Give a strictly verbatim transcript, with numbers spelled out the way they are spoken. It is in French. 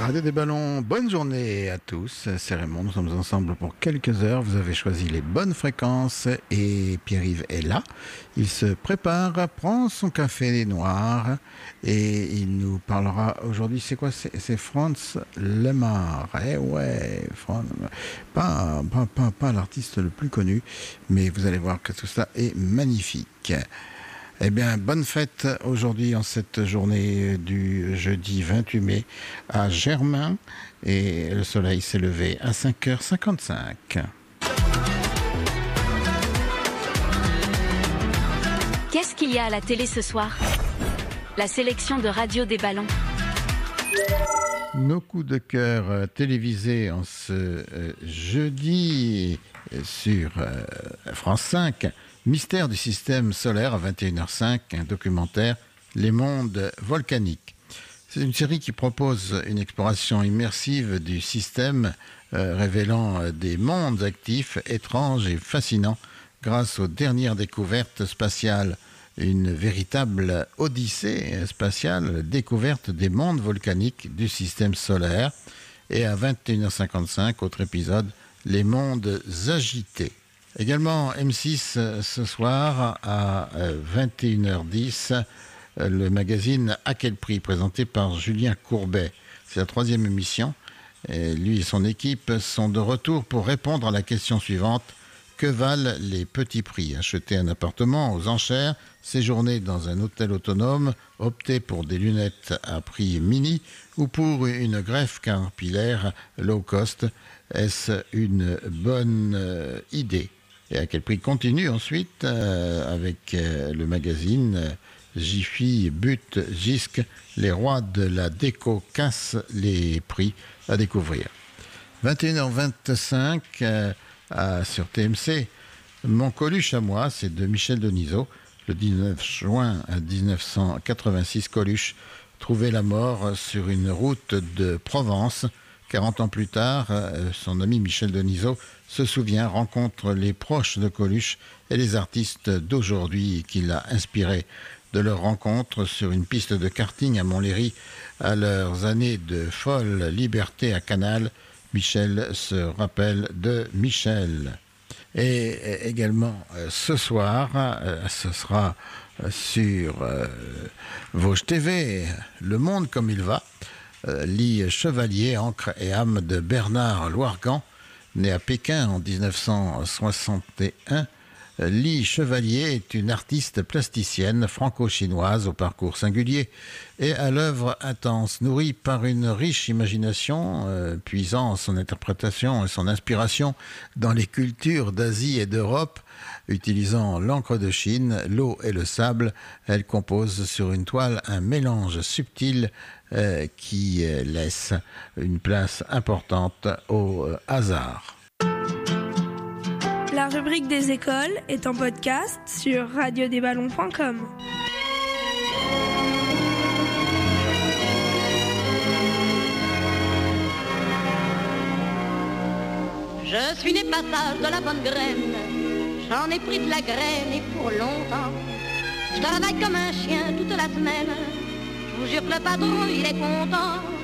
Radio des Ballons, bonne journée à tous, c'est Raymond, nous sommes ensemble pour quelques heures, vous avez choisi les bonnes fréquences et Pierre-Yves est là, il se prépare, prend son café noir et il nous parlera aujourd'hui, c'est quoi, c'est, c'est Franz Lemar, eh ouais, Franz, pas, pas, pas, pas l'artiste le plus connu, mais vous allez voir que tout ça est magnifique. Eh bien, bonne fête aujourd'hui en cette journée du jeudi vingt-huit mai à Germain et le soleil s'est levé à cinq heures cinquante-cinq. Qu'est-ce qu'il y a à la télé ce soir ? La sélection de Radio des Ballons. Nos coups de cœur télévisés en ce euh, jeudi sur euh, France cinq. Mystère du système solaire à vingt et une heures cinq, un documentaire Les mondes volcaniques. C'est une série qui propose une exploration immersive du système euh, révélant euh, des mondes actifs, étranges et fascinants grâce aux dernières découvertes spatiales. Une véritable odyssée spatiale, découverte des mondes volcaniques du système solaire. Et à vingt et une heures cinquante-cinq, autre épisode, Les mondes agités. Également M six ce soir à vingt et une heures dix, le magazine À quel prix, présenté par Julien Courbet. C'est la troisième émission. Et lui et son équipe sont de retour pour répondre à la question suivante. Que valent les petits prix ? Acheter un appartement aux enchères, séjourner dans un hôtel autonome, opter pour des lunettes à prix mini ou pour une greffe capillaire low cost. Est-ce une bonne euh, idée ? Et à quel prix continue ensuite euh, avec euh, le magazine euh, Jiffy, But, Gisque, les rois de la déco cassent les prix à découvrir. vingt et une heures vingt-cinq euh, à, sur T M C, Mon Coluche à moi, c'est de Michel Denisot. Le dix-neuf juin dix-neuf cent quatre-vingt-six, Coluche trouvait la mort sur une route de Provence. quarante ans plus tard, son ami Michel Denisot se souvient, rencontre les proches de Coluche et les artistes d'aujourd'hui qui l'a inspiré. De leur rencontre sur une piste de karting à Montlhéry, à leurs années de folle liberté à Canal, Michel se rappelle de Michel. Et également ce soir, ce sera sur Vosges T V, Le Monde comme il va. Euh, lit Chevalier, encre et âme de Bernard Loirgan, né à Pékin en dix-neuf cent soixante et un. Euh, Lee Chevalier est une artiste plasticienne franco-chinoise au parcours singulier et à l'œuvre intense, nourrie par une riche imagination, euh, puisant son interprétation et son inspiration dans les cultures d'Asie et d'Europe. Utilisant l'encre de Chine, l'eau et le sable, elle compose sur une toile un mélange subtil euh, qui euh, laisse une place importante au euh, hasard. La rubrique des écoles est en podcast sur radio des ballons point com. Je suis né passage de la bonne graine, j'en ai pris de la graine et pour longtemps. Je travaille comme un chien toute la semaine, je vous jure que le patron il est content.